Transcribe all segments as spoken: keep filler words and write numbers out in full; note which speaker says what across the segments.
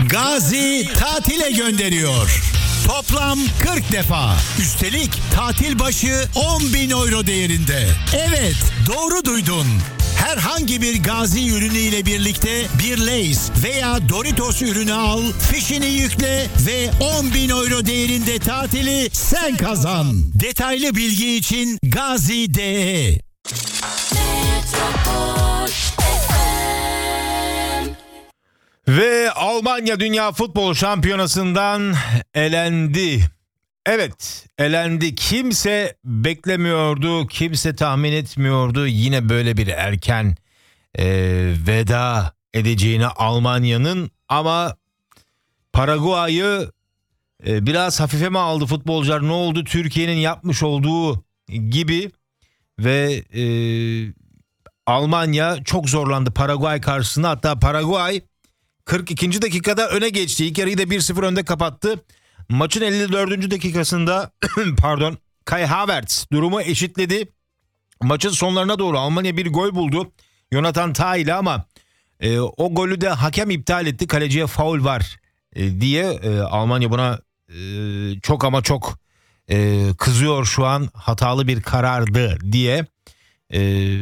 Speaker 1: Gazi tatile gönderiyor. Toplam kırk defa. Üstelik tatil başı on bin euro değerinde. Evet, doğru duydun. Herhangi bir Gazi ürünü ile birlikte bir Lay's veya Doritos ürünü al, fişini yükle ve on bin euro değerinde tatili sen kazan. Detaylı bilgi için Gazi nokta de.
Speaker 2: Ve Almanya Dünya Futbol Şampiyonası'ndan elendi. Evet, elendi. Kimse beklemiyordu, kimse tahmin etmiyordu. Yine böyle bir erken e, veda edeceğini Almanya'nın, ama Paraguay'ı e, biraz hafife mi aldı futbolcular? Ne oldu? Türkiye'nin yapmış olduğu gibi ve e, Almanya çok zorlandı Paraguay karşısında. Hatta Paraguay kırk ikinci dakikada öne geçti. İlk yarıyı da bir sıfır önde kapattı. Maçın elli dördüncü dakikasında pardon Kai Havertz durumu eşitledi. Maçın sonlarına doğru Almanya bir gol buldu Jonathan Tah ile, ama e, o golü de hakem iptal etti. Kaleciye faul var e, diye e, Almanya buna e, çok ama çok e, kızıyor şu an, hatalı bir karardı diye. E,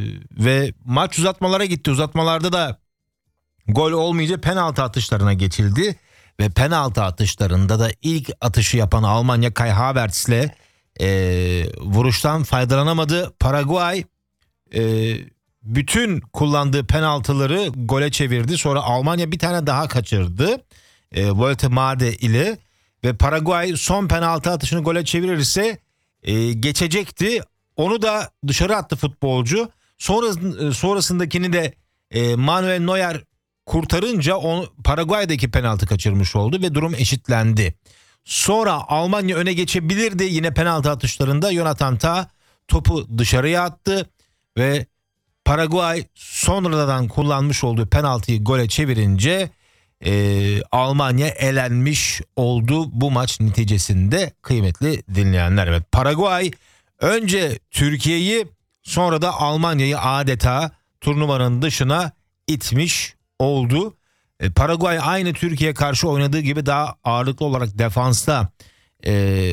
Speaker 2: ve maç uzatmalara gitti. Uzatmalarda da gol olmayınca penaltı atışlarına geçildi. Ve penaltı atışlarında da ilk atışı yapan Almanya Kai Havertz'le e, vuruştan faydalanamadı. Paraguay e, bütün kullandığı penaltıları gole çevirdi. Sonra Almanya bir tane daha kaçırdı. E, Voltemade ile ve Paraguay son penaltı atışını gole çevirirse e, geçecekti. Onu da dışarı attı futbolcu. Sonra, sonrasındakini de e, Manuel Neuer kurtarınca onu, Paraguay'daki penaltı kaçırmış oldu ve durum eşitlendi. Sonra Almanya öne geçebilirdi. Yine penaltı atışlarında Jonathan Tah topu dışarıya attı ve Paraguay sonradan kullanmış olduğu penaltıyı gole çevirince e, Almanya elenmiş oldu bu maç neticesinde, kıymetli dinleyenler. Evet, Paraguay önce Türkiye'yi, sonra da Almanya'yı adeta turnuvanın dışına itmiş oldu. Paraguay aynı Türkiye karşı oynadığı gibi daha ağırlıklı olarak defansta e,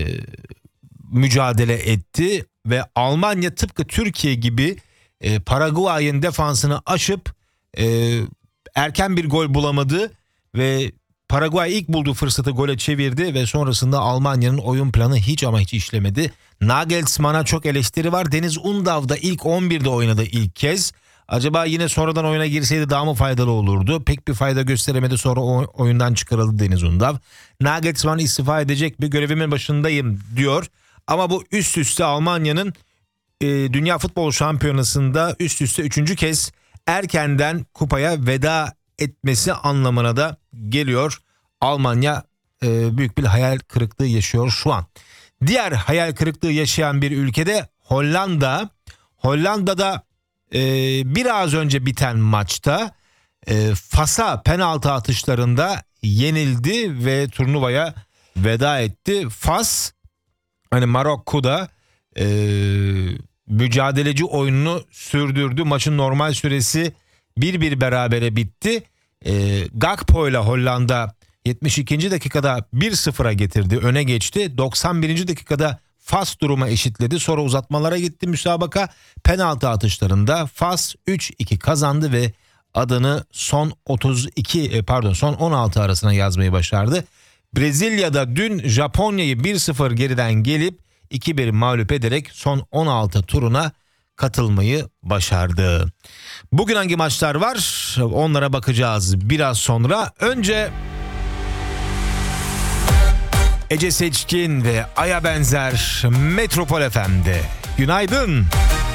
Speaker 2: mücadele etti ve Almanya tıpkı Türkiye gibi e, Paraguay'ın defansını aşıp e, erken bir gol bulamadı ve Paraguay ilk bulduğu fırsatı gole çevirdi ve sonrasında Almanya'nın oyun planı hiç ama hiç işlemedi. Nagelsmann'a çok eleştiri var. Deniz Undav da ilk on birde oynadı ilk kez. Acaba yine sonradan oyuna girseydi daha mı faydalı olurdu? Pek bir fayda gösteremedi, sonra oyundan çıkarıldı Deniz Undav. Nagelsmann istifa edecek, bir görevimin başındayım diyor. Ama bu üst üste Almanya'nın e, Dünya Futbol Şampiyonası'nda üst üste üçüncü kez erkenden kupaya veda etmesi anlamına da geliyor. Almanya e, büyük bir hayal kırıklığı yaşıyor şu an. Diğer hayal kırıklığı yaşayan bir ülkede Hollanda. Hollanda'da Ee, biraz önce biten maçta e, Fas'a penaltı atışlarında yenildi ve turnuvaya veda etti. Fas, hani Marokko'da e, mücadeleci oyununu sürdürdü. Maçın normal süresi bir bir berabere bitti. E, Gakpo ile Hollanda yetmiş ikinci dakikada bir sıfıra getirdi, öne geçti. doksan birinci dakikada Fas durumu eşitledi. Sonra uzatmalara gitti müsabaka. Penaltı atışlarında Fas üç iki kazandı ve adını son otuz iki pardon son on altı arasına yazmayı başardı. Brezilya'da dün Japonya'yı bir sıfır geriden gelip iki bir mağlup ederek son on altı turuna katılmayı başardı. Bugün hangi maçlar var? Onlara bakacağız biraz sonra. Önce Ece Seçkin ve Aya Benzer Metropol F M'de. Günaydın.